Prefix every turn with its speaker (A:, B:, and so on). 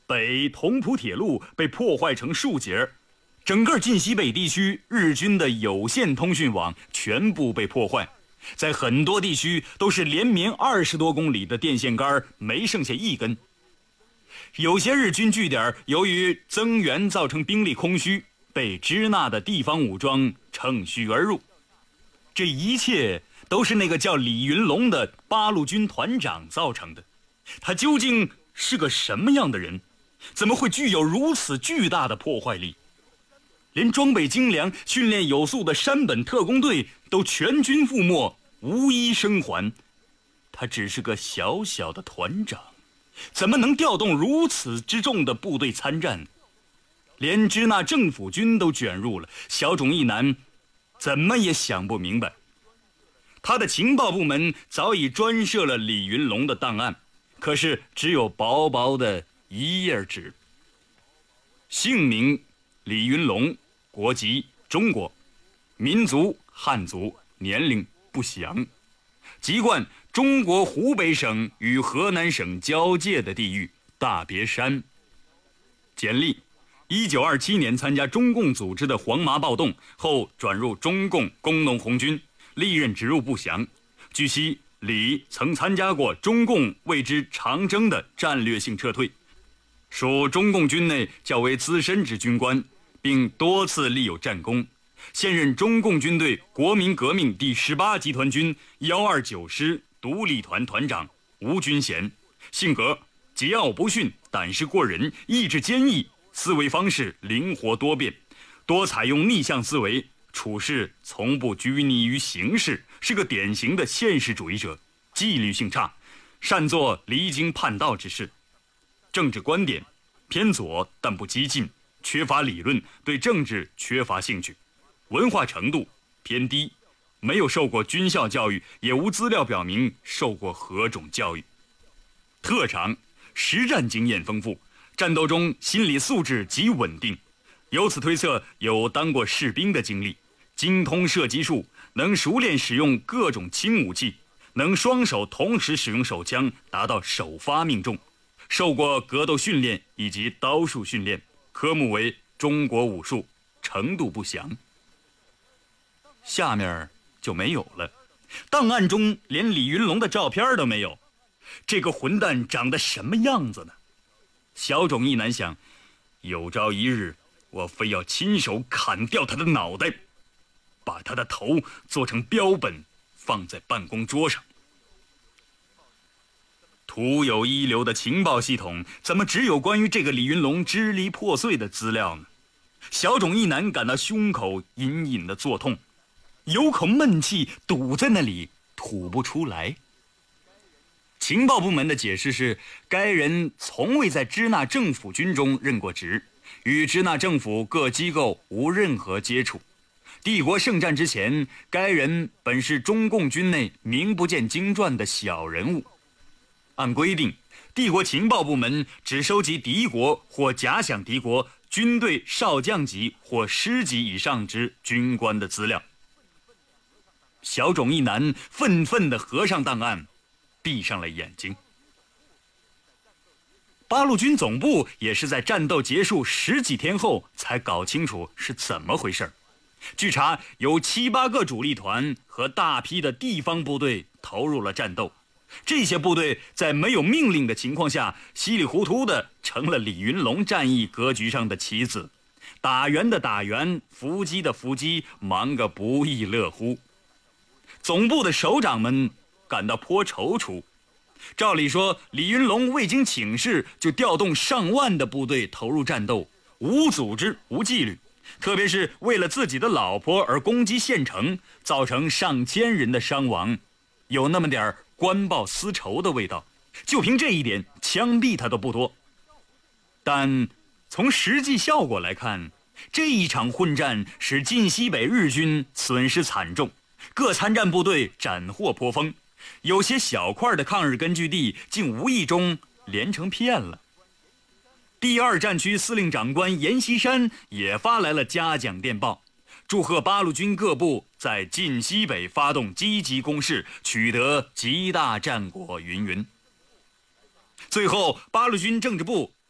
A: 北同蒲铁路被破坏成数节，整个晋西北地区日军的有线通讯网全部被破坏，在很多地区都是连绵20多公里的电线杆没剩下一根。有些日军据点由于增援造成兵力空虚，被支那的地方武装乘虚而入。这一切都是那个叫李云龙的八路军团长造成的。他究竟是个什么样的人？怎么会具有如此巨大的破坏力？连装备精良、训练有素的山本特工队都全军覆没，无一生还。他只是个小小的团长，怎么能调动如此之众的部队参战？连支那政府军都卷入了，小冢义男怎么也想不明白。他的情报部门早已专设了李云龙的档案，可是只有薄薄的一页纸。姓名李云龙，国籍中国，民族汉族，年龄不详，籍贯中国湖北省与河南省交界的地域大别山。简历：1927年参加中共组织的黄麻暴动后，转入中共工农红军，历任职务不详。据悉，李曾参加过中共为之长征的战略性撤退，属中共军内较为资深之军官，并多次立有战功。现任中共军队国民革命第18集团军129师独立团团长吴军衔，性格桀骜不驯，胆识过人，意志坚毅，思维方式灵活多变，多采用逆向思维，处事从不拘泥于形式，是个典型的现实主义者，纪律性差，善做离经叛道之事。政治观点偏左但不激进，缺乏理论，对政治缺乏兴趣。文化程度偏低，没有受过军校教育，也无资料表明受过何种教育。特长：实战经验丰富，战斗中心理素质极稳定，由此推测有当过士兵的经历，精通射击术，能熟练使用各种轻武器，能双手同时使用手枪，达到首发命中，受过格斗训练以及刀术训练，科目为中国武术，程度不详。下面就没有了，档案中连李云龙的照片都没有，这个混蛋长得什么样子呢？小冢义男想，有朝一日我非要亲手砍掉他的脑袋，把他的头做成标本放在办公桌上。徒有一流的情报系统，怎么只有关于这个李云龙支离破碎的资料呢？小冢义男感到胸口隐隐的作痛，有口闷气堵在那里吐不出来。情报部门的解释是，该人从未在支那政府军中任过职，与支那政府各机构无任何接触。帝国圣战之前，该人本是中共军内名不见经传的小人物。按规定，帝国情报部门只收集敌国或假想敌国军队少将级或师级以上之军官的资料。小冢义男愤愤地合上档案，闭上了眼睛。八路军总部也是在战斗结束10几天后才搞清楚是怎么回事。据查，有7、8个主力团和大批的地方部队投入了战斗。这些部队在没有命令的情况下，稀里糊涂地成了李云龙战役格局上的棋子，打援的打援，伏击的伏击，忙个不亦乐乎。总部的首长们感到颇踌躇。照理说，李云龙未经请示就调动上万的部队投入战斗，无组织无纪律，特别是为了自己的老婆而攻击县城，造成上千人的伤亡，有那么点官报私仇的味道。就凭这一点，枪毙他都不多。但从实际效果来看，这一场混战使晋西北日军损失惨重，各参战部队斩获颇丰，有些小块的抗日根据地竟无意中连成片了。第2战区司令长官阎锡山也发来了嘉奖电报，祝贺八路军各部在晋西北发动积极攻势，取得极大战果云云。最后，八路军政治部